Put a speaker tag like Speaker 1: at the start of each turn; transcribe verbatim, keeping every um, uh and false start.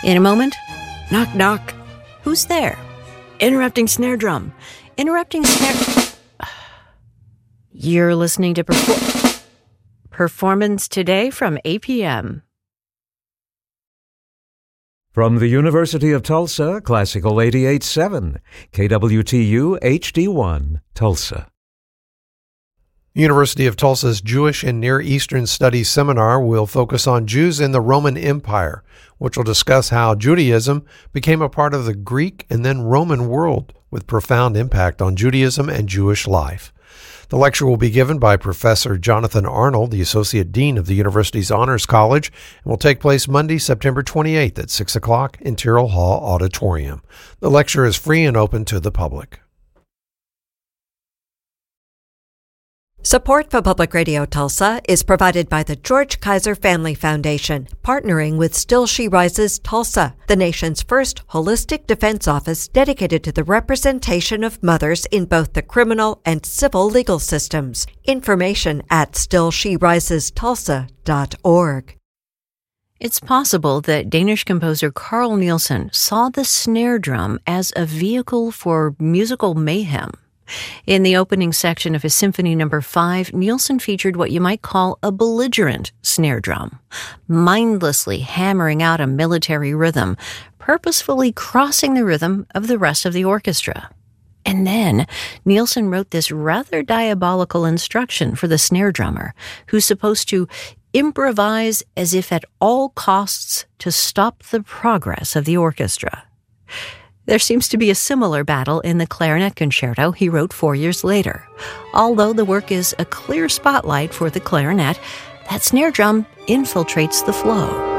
Speaker 1: In a moment, knock, knock. Who's there? Interrupting snare drum. Interrupting snare... You're listening to Perfor- Performance Today from A P M.
Speaker 2: From the University of Tulsa, Classical eighty-eight point seven, K W T U H D one, Tulsa.
Speaker 3: University of Tulsa's Jewish and Near Eastern Studies seminar will focus on Jews in the Roman Empire, which will discuss how Judaism became a part of the Greek and then Roman world with profound impact on Judaism and Jewish life. The lecture will be given by Professor Jonathan Arnold, the Associate Dean of the university's Honors College, and will take place Monday, September twenty-eighth at six o'clock in Tyrrell Hall Auditorium. The lecture is free and open to the public.
Speaker 4: Support for Public Radio Tulsa is provided by the George Kaiser Family Foundation, partnering with Still She Rises Tulsa, the nation's first holistic defense office dedicated to the representation of mothers in both the criminal and civil legal systems. Information at still she rises tulsa dot org.
Speaker 1: It's possible that Danish composer Carl Nielsen saw the snare drum as a vehicle for musical mayhem. In the opening section of his Symphony Number five, Nielsen featured what you might call a belligerent snare drum, mindlessly hammering out a military rhythm, purposefully crossing the rhythm of the rest of the orchestra. And then Nielsen wrote this rather diabolical instruction for the snare drummer, who's supposed to improvise as if at all costs to stop the progress of the orchestra. There seems to be a similar battle in the clarinet concerto he wrote four years later. Although the work is a clear spotlight for the clarinet, that snare drum infiltrates the flow.